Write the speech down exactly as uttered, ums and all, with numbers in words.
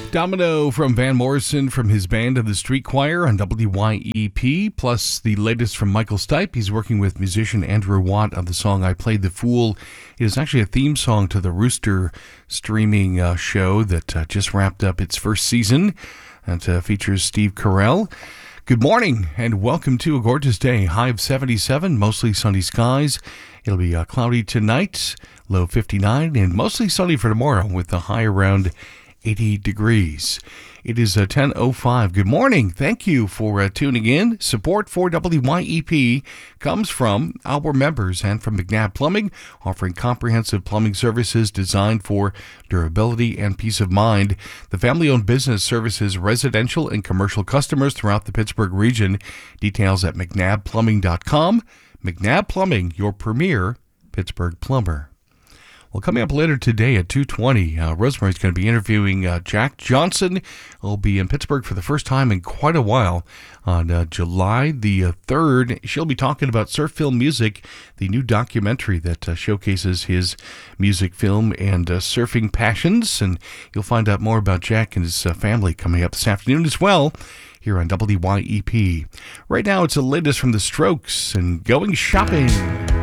Domino from Van Morrison from his Band of the Street Choir on W Y E P, plus the latest from Michael Stipe. He's working with musician Andrew Watt on the song I Played the Fool. It is actually a theme song to the Rooster streaming uh, show that uh, just wrapped up its first season. That uh, features Steve Carell. Good morning and welcome to a gorgeous day. High of seventy-seven, mostly sunny skies. It'll be uh, cloudy tonight, low fifty-nine, and mostly sunny for tomorrow with a high around eighty degrees. It is uh, ten oh five. Good morning. Thank you for uh, tuning in. Support for W Y E P comes from our members and from McNabb Plumbing, offering comprehensive plumbing services designed for durability and peace of mind. The family-owned business services residential and commercial customers throughout the Pittsburgh region. Details at mcnabb plumbing dot com. McNabb Plumbing, your premier Pittsburgh plumber. Well, coming up later today at two twenty, uh, Rosemary's going to be interviewing uh, Jack Johnson. He'll be in Pittsburgh for the first time in quite a while. On uh, July the uh, third, she'll be talking about Surf Film Music, the new documentary that uh, showcases his music, film, and uh, surfing passions. And you'll find out more about Jack and his uh, family coming up this afternoon as well, here on W Y E P. Right now, it's the latest from The Strokes and Going Shopping.